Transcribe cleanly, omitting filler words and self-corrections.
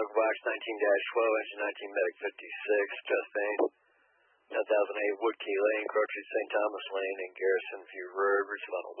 Box 19-12, engine 19, medic 56, Chastain. 10,008 Woodkey Lane, Crutchfield, St. Thomas Lane, and Garrison View Road, respond